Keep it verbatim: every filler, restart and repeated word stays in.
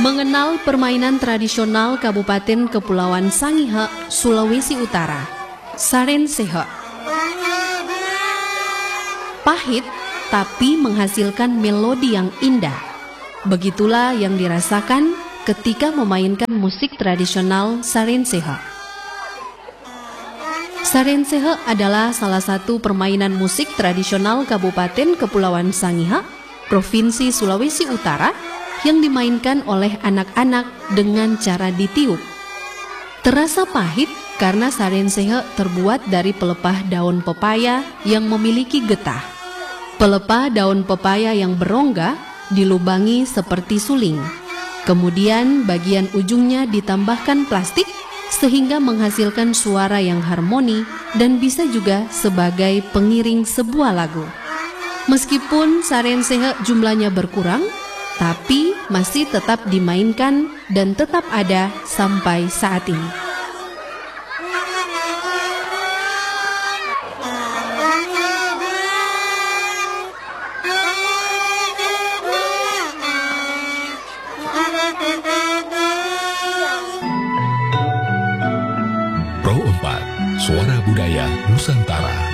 Mengenal permainan tradisional Kabupaten Kepulauan Sangihe, Sulawesi Utara, Sarensehe. Pahit tapi menghasilkan melodi yang indah. Begitulah yang dirasakan ketika memainkan musik tradisional Sarensehe. Sarensehe adalah salah satu permainan musik tradisional Kabupaten Kepulauan Sangihe, Provinsi Sulawesi Utara, yang dimainkan oleh anak-anak dengan cara ditiup. Terasa pahit karena Sarensehe terbuat dari pelepah daun pepaya yang memiliki getah. Pelepah daun pepaya yang berongga dilubangi seperti suling. Kemudian bagian ujungnya ditambahkan plastik sehingga menghasilkan suara yang harmoni dan bisa juga sebagai pengiring sebuah lagu. Meskipun Sarensehe jumlahnya berkurang, tapi masih tetap dimainkan dan tetap ada sampai saat ini. Pro empat, Suara Budaya Nusantara.